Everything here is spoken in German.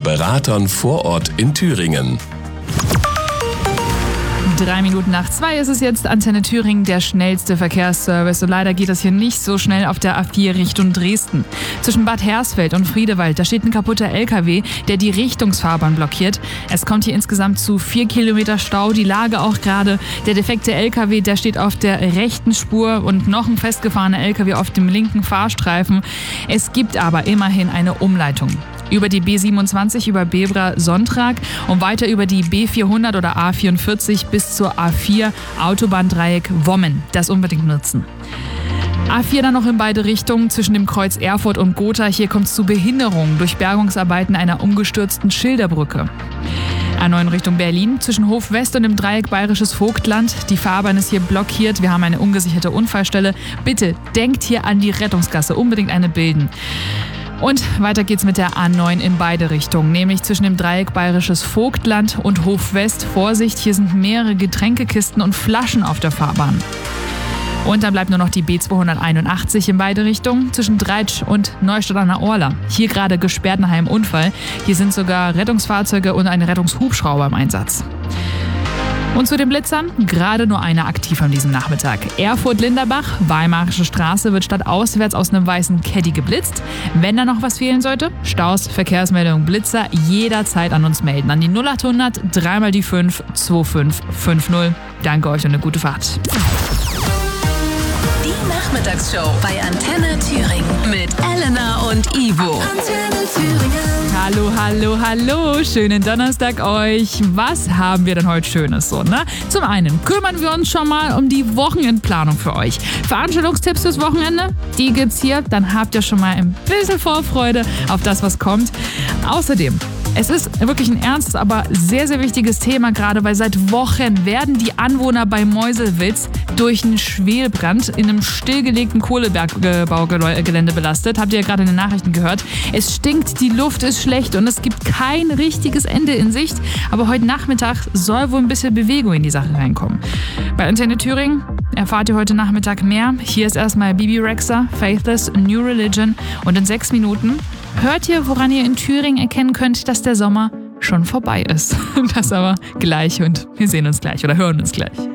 Beratern vor Ort in Thüringen. 2:03 ist es jetzt. Antenne Thüringen, der schnellste Verkehrsservice. Und leider geht das hier nicht so schnell auf der A4 Richtung Dresden. Zwischen Bad Hersfeld und Friedewald, da steht ein kaputter LKW, der die Richtungsfahrbahn blockiert. Es kommt hier insgesamt zu 4 Kilometer Stau. Die Lage auch gerade. Der defekte LKW, der steht auf der rechten Spur und noch ein festgefahrener LKW auf dem linken Fahrstreifen. Es gibt aber immerhin eine Umleitung. Über die B27 über Bebra-Sonntag und weiter über die B400 oder A44 bis zur A4 Autobahndreieck Wommen. Das unbedingt nutzen. A4 dann noch in beide Richtungen zwischen dem Kreuz Erfurt und Gotha. Hier kommt es zu Behinderungen durch Bergungsarbeiten einer umgestürzten Schilderbrücke. A9 Richtung Berlin, zwischen Hof West und dem Dreieck Bayerisches Vogtland. Die Fahrbahn ist hier blockiert. Wir haben eine ungesicherte Unfallstelle. Bitte denkt hier an die Rettungsgasse. Unbedingt eine bilden. Und weiter geht's mit der A9 in beide Richtungen, nämlich zwischen dem Dreieck Bayerisches Vogtland und Hof West. Vorsicht, hier sind mehrere Getränkekisten und Flaschen auf der Fahrbahn. Und dann bleibt nur noch die B281 in beide Richtungen, zwischen Dreitsch und Neustadt an der Orla. Hier gerade gesperrt nach einem Unfall. Hier sind sogar Rettungsfahrzeuge und ein Rettungshubschrauber im Einsatz. Und zu den Blitzern, gerade nur einer aktiv an diesem Nachmittag. Erfurt-Linderbach, Weimarische Straße wird stadtauswärts aus einem weißen Caddy geblitzt. Wenn da noch was fehlen sollte, Staus, Verkehrsmeldung, Blitzer, jederzeit an uns melden. An die 0800 3 die 5 2550. Danke euch und eine gute Fahrt. Die Nachmittagsshow bei Antenne Thüringen mit Elena und Ivo. Antenne Thüringen. Hallo, hallo, hallo. Schönen Donnerstag euch. Was haben wir denn heute Schönes so, ne? Zum einen kümmern wir uns schon mal um die Wochenendplanung für euch. Veranstaltungstipps fürs Wochenende, die gibt's hier. Dann habt ihr schon mal ein bisschen Vorfreude auf das, was kommt. Außerdem, es ist wirklich ein ernstes, aber sehr, sehr wichtiges Thema gerade, weil seit Wochen werden die Anwohner bei Meuselwitz durch einen Schwelbrand in einem stillgelegten Kohlebergbaugelände belastet. Habt ihr ja gerade in den Nachrichten gehört. Es stinkt, die Luft ist schlecht und es gibt kein richtiges Ende in Sicht. Aber heute Nachmittag soll wohl ein bisschen Bewegung in die Sache reinkommen. Bei Antenne Thüringen erfahrt ihr heute Nachmittag mehr. Hier ist erstmal Bibi Rexha, Faithless, New Religion und in 6 Minuten hört ihr, woran ihr in Thüringen erkennen könnt, dass der Sommer schon vorbei ist. Das aber gleich und wir sehen uns gleich oder hören uns gleich.